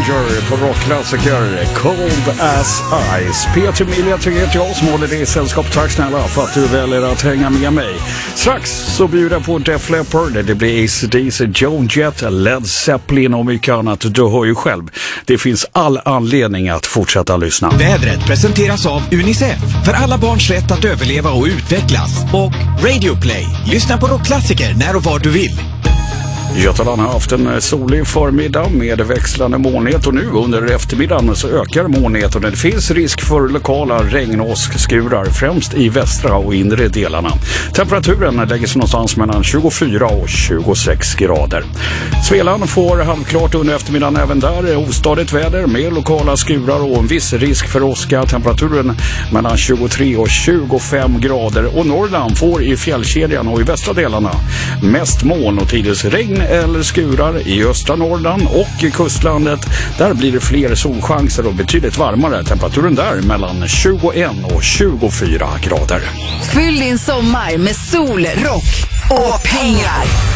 Danger på rockklassiker Cold as Ice. Peter Milja heter jag som håller dig i sällskap. Tack snälla för att du väljer att hänga med mig. Strax så bjuder jag på Def Leppard. Det blir AC/DC, Joan Jett, Led Zeppelin och mycket annat. Du hör ju själv. Det finns all anledning att fortsätta lyssna. Vädret presenteras av UNICEF för alla barns rätt att överleva och utvecklas. Och Radio Play. Lyssna på rockklassiker när och var du vill. Götaland har haft en solig förmiddag med växlande molnighet och nu under eftermiddagen så ökar molnigheten. Det finns risk för lokala regn- och åskskurar främst i västra och inre delarna. Temperaturen lägger sig någonstans mellan 24 och 26 grader. Svealand får halvklart under eftermiddagen även där. Ostadigt väder med lokala skurar och en viss risk för åska. Temperaturen mellan 23 och 25 grader. Och Norrland får i fjällkedjan och i västra delarna mest moln och tidvis regn eller skurar. I östra Norrland och i kustlandet där blir det fler solchanser och betydligt varmare. Temperaturen där mellan 21 och 24 grader. Fyll din sommar med sol, rock och pengar.